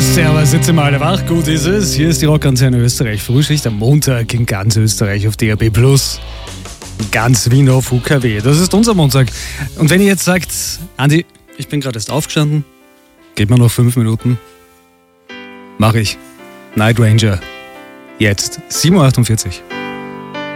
Servus, jetzt sind wir alle wach. Gut ist es. Hier ist die Rockantenne Österreich. Frühschicht am Montag in ganz Österreich auf DAB+. Ganz Wien auf UKW. Das ist unser Montag. Und wenn ihr jetzt sagt, Andi, ich bin gerade erst aufgestanden, geht mir noch 5 Minuten, mache ich. Night Ranger. Jetzt 7.48 Uhr.